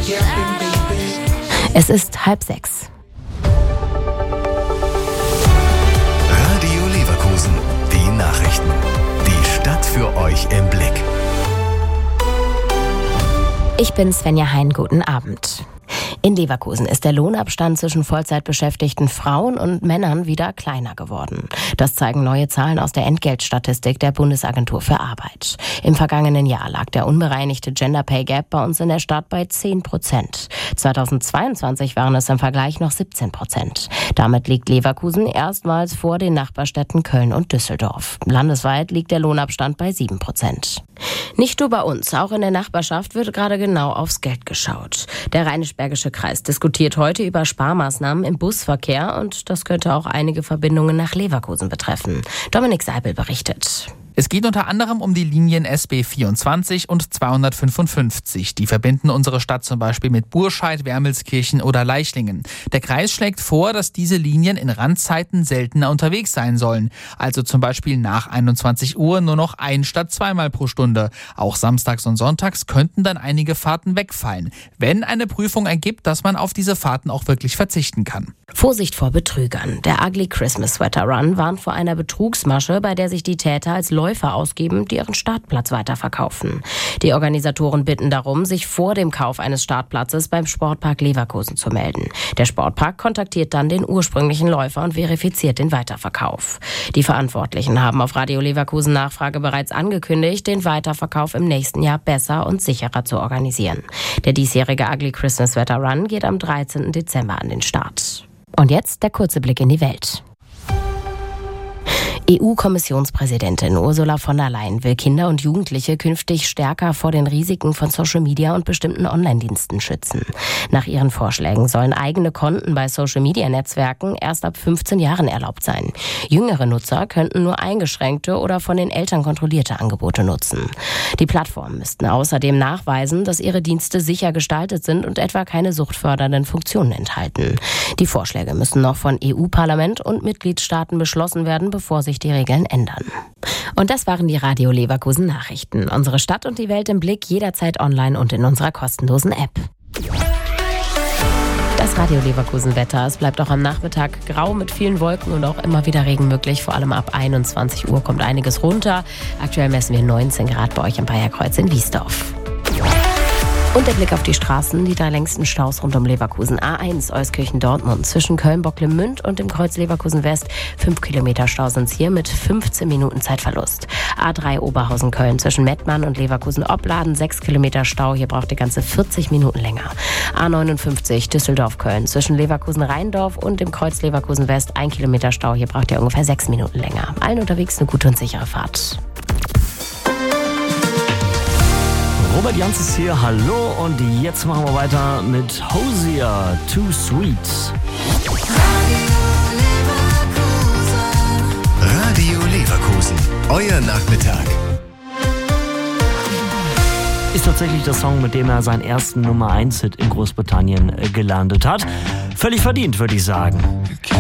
Es ist 5:30. Radio Leverkusen, die Nachrichten. Die Stadt für euch im Blick. Ich bin Svenja Hein, guten Abend. In Leverkusen ist der Lohnabstand zwischen Vollzeitbeschäftigten Frauen und Männern wieder kleiner geworden. Das zeigen neue Zahlen aus der Entgeltstatistik der Bundesagentur für Arbeit. Im vergangenen Jahr lag der unbereinigte Gender Pay Gap bei uns in der Stadt bei 10%. 2022 waren es im Vergleich noch 17%. Damit liegt Leverkusen erstmals vor den Nachbarstädten Köln und Düsseldorf. Landesweit liegt der Lohnabstand bei 7%. Nicht nur bei uns, auch in der Nachbarschaft wird gerade genau aufs Geld geschaut. Der Rheinisch-Bergische Kreis diskutiert heute über Sparmaßnahmen im Busverkehr und das könnte auch einige Verbindungen nach Leverkusen betreffen. Dominik Seibel berichtet. Es geht unter anderem um die Linien SB 24 und 255. Die verbinden unsere Stadt zum Beispiel mit Burscheid, Wermelskirchen oder Leichlingen. Der Kreis schlägt vor, dass diese Linien in Randzeiten seltener unterwegs sein sollen. Also zum Beispiel nach 21 Uhr nur noch ein statt zweimal pro Stunde. Auch samstags und sonntags könnten dann einige Fahrten wegfallen, wenn eine Prüfung ergibt, dass man auf diese Fahrten auch wirklich verzichten kann. Vorsicht vor Betrügern. Der Ugly Christmas Sweater Run warnt vor einer Betrugsmasche, bei der sich die Täter als Läufer ausgeben, die ihren Startplatz weiterverkaufen. Die Organisatoren bitten darum, sich vor dem Kauf eines Startplatzes beim Sportpark Leverkusen zu melden. Der Sportpark kontaktiert dann den ursprünglichen Läufer und verifiziert den Weiterverkauf. Die Verantwortlichen haben auf Radio Leverkusen Nachfrage bereits angekündigt, den Weiterverkauf im nächsten Jahr besser und sicherer zu organisieren. Der diesjährige Ugly Christmas Sweater Run geht am 13. Dezember an den Start. Und jetzt der kurze Blick in die Welt. EU-Kommissionspräsidentin Ursula von der Leyen will Kinder und Jugendliche künftig stärker vor den Risiken von Social Media und bestimmten Online-Diensten schützen. Nach ihren Vorschlägen sollen eigene Konten bei Social-Media-Netzwerken erst ab 15 Jahren erlaubt sein. Jüngere Nutzer könnten nur eingeschränkte oder von den Eltern kontrollierte Angebote nutzen. Die Plattformen müssten außerdem nachweisen, dass ihre Dienste sicher gestaltet sind und etwa keine suchtfördernden Funktionen enthalten. Die Vorschläge müssen noch von EU-Parlament und Mitgliedstaaten beschlossen werden, bevor sich die Regeln ändern. Und das waren die Radio Leverkusen Nachrichten. Unsere Stadt und die Welt im Blick, jederzeit online und in unserer kostenlosen App. Das Radio Leverkusen Wetter. Es bleibt auch am Nachmittag grau mit vielen Wolken und auch immer wieder Regen möglich. Vor allem ab 21 Uhr kommt einiges runter. Aktuell messen wir 19 Grad bei euch im Bayerkreuz in Wiesdorf. Und der Blick auf die Straßen, die 3 längsten Staus rund um Leverkusen. A1 Euskirchen-Dortmund zwischen Köln-Bocklemünd und dem Kreuz Leverkusen-West. 5 Kilometer Stau sind's hier mit 15 Minuten Zeitverlust. A3 Oberhausen-Köln zwischen Mettmann und Leverkusen-Opladen. 6 Kilometer Stau, hier braucht ihr ganze 40 Minuten länger. A59 Düsseldorf-Köln zwischen Leverkusen-Rheindorf und dem Kreuz Leverkusen-West. 1 Kilometer Stau, hier braucht ihr ungefähr 6 Minuten länger. Allen unterwegs eine gute und sichere Fahrt. Robert Jans ist hier, hallo, und jetzt machen wir weiter mit Hosier, Too Sweet. Radio Leverkusen, euer Nachmittag. Ist tatsächlich der Song, mit dem er seinen ersten Nummer 1 Hit in Großbritannien gelandet hat. Völlig verdient, würde ich sagen.